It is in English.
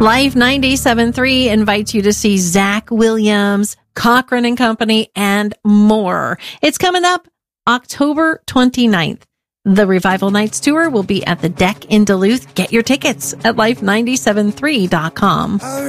Live 97.3 invites you to see Zach Williams, Cochran and Company, and more. It's coming up October 29th. The Revival Nights Tour will be at the Deck in Duluth. Get your tickets at life973.com.